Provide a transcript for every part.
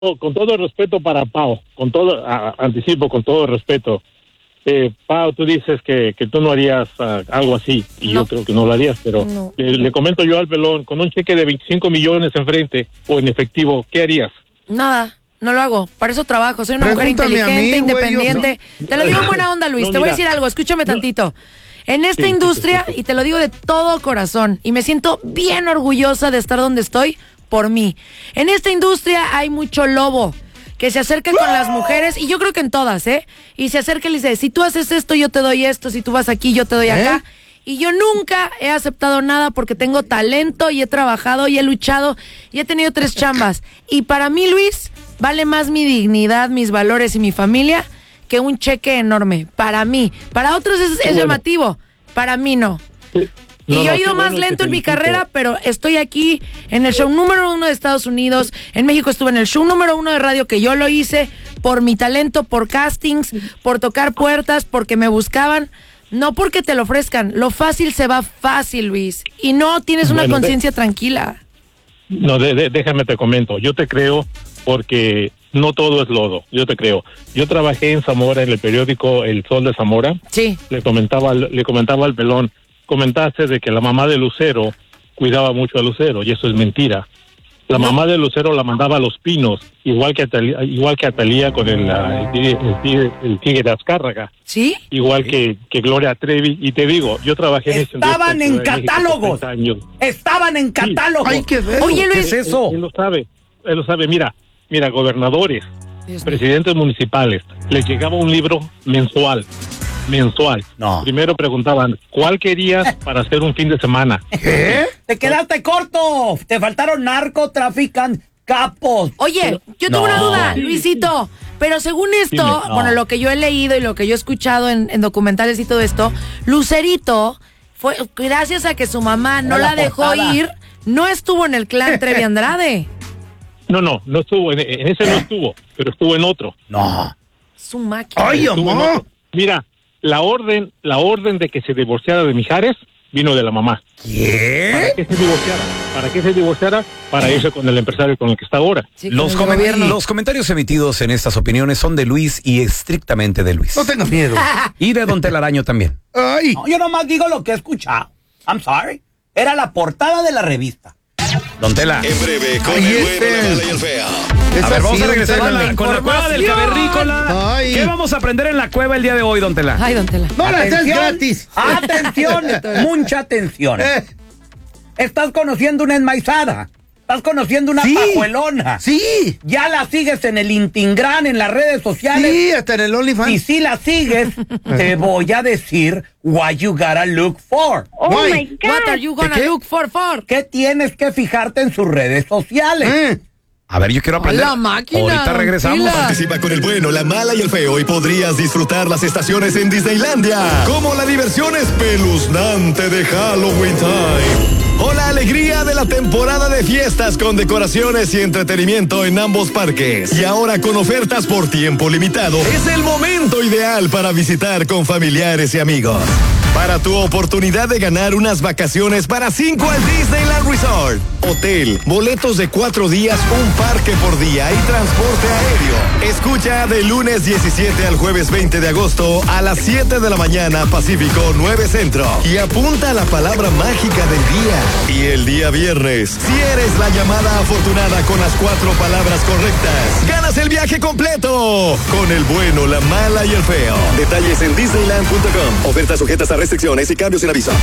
con todo el respeto para Pau, anticipo con todo el respeto. Pau, tú dices que tú no harías algo así, y yo creo que no lo harías, pero No. le comento yo al pelón, con un cheque de 25 millones enfrente o en efectivo, ¿qué harías? Nada, no lo hago. Para eso trabajo. Soy una mujer Pregúntame a inteligente, mí, güey, independiente. Te lo digo en buena onda, Luis. No, te voy a mira. decir algo. Escúchame tantito. En esta Sí, industria, sí. y te lo digo de todo corazón, y me siento bien orgullosa de estar donde estoy por mí. En esta industria hay mucho lobo que se acerca con las mujeres, y yo creo que en todas, y se acerca y le dice, si tú haces esto, yo te doy esto, si tú vas aquí, yo te doy acá. Y yo nunca he aceptado nada porque tengo talento y he trabajado y he luchado y he tenido 3 chambas. Y para mí, Luis, vale más mi dignidad, mis valores y mi familia que un cheque enorme. Para mí. Para otros es llamativo. Para mí no. Y yo he ido más lento en mi carrera, pero estoy aquí en el show número 1 de Estados Unidos. En México estuve en el show número 1 de radio, que yo lo hice por mi talento, por castings, por tocar puertas, porque me buscaban. No porque te lo ofrezcan. Lo fácil se va fácil, Luis. Y no tienes una Bueno, conciencia tranquila. No, déjame te comento, yo te creo porque no todo es lodo, yo te creo. Yo trabajé en Zamora, en el periódico El Sol de Zamora. Sí. Le comentaba al pelón, comentaste de que la mamá de Lucero cuidaba mucho a Lucero, y eso es mentira. La mamá de Lucero la mandaba a Los Pinos, igual que a Thalía con el Tigre de Azcárraga, ¿Sí? igual que Gloria Trevi. Y te digo, yo trabajé en esa Estaban industria en en Ciudad de México por catálogos. 30 años. Estaban en catálogos. Hay que ver. Oye, ¿Qué Luis. es eso? Él lo sabe. Mira, gobernadores, Dios mío. presidentes municipales, les llegaba un libro mensual. No. Primero preguntaban, ¿cuál querías para hacer un fin de semana? ¿Qué? Te quedaste corto. Te faltaron narcotraficantes, capos. Oye, yo tengo una duda, Luisito. Pero según esto, Dime. No. bueno, lo que yo he leído y lo que yo he escuchado en documentales y todo esto, Lucerito fue gracias a que su mamá no Era la la dejó portada. ir, no estuvo en el clan Trevi Andrade. No estuvo, en ese no estuvo, pero estuvo en otro. No. Su máquina. ¡Ay, Estuvo en amor! otro. Mira, la orden de que se divorciara de Mijares vino de la mamá. ¿Qué? ¿Para qué se divorciara? Para irse con el empresario con el que está ahora. Sí, con Los, el gobierno. los comentarios emitidos en estas opiniones son de Luis y estrictamente de Luis. No tengas miedo. Y de Don Telaraño también. ¡Ay! No, yo nomás digo lo que he escuchado. I'm sorry. Era la portada de la revista. Don Tela. En breve, con Ay, el bueno, la mala y el feo. Es A ver, vamos así, a regresar don con Tela. con la cueva del cavernícola. Ay. ¿Qué vamos a aprender en la cueva el día de hoy, Don Tela? Ay, don Tela. No la des Atención. gratis. Atención, mucha atención. Estás conociendo una enmaizada. Estás conociendo una Sí. pajuelona. Sí. Ya la sigues en el Intingrán, en las redes sociales. Sí, hasta en el OnlyFans. Y si la sigues, te voy a decir what you gotta look for. Oh Guay. my God. What are you gonna ¿Qué? look for? ¿Qué tienes que fijarte en sus redes sociales? A ver, yo quiero aprender. la máquina, Ahorita don regresamos. Tela. Participa con el bueno, la mala y el feo y podrías disfrutar las estaciones en Disneylandia, como la diversión espeluznante de Halloween Time. O la alegría de la temporada de fiestas con decoraciones y entretenimiento en ambos parques. Y ahora con ofertas por tiempo limitado, es el momento ideal para visitar con familiares y amigos. Para tu oportunidad de ganar unas vacaciones para 5 al Disneyland Resort. Hotel, boletos de 4 días, un parque por día y transporte aéreo. Escucha de lunes 17 al jueves 20 de agosto a las 7 de la mañana Pacífico 9 Centro. Y apunta a la palabra mágica del día. Y el día viernes, si eres la llamada afortunada con las 4 palabras correctas, ganas el viaje completo con el bueno, la mala y el feo. Detalles en Disneyland.com. Ofertas sujetas a restricciones y cambios sin aviso.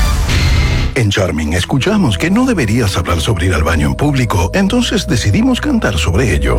En Charming escuchamos que no deberías hablar sobre ir al baño en público, entonces decidimos cantar sobre ello.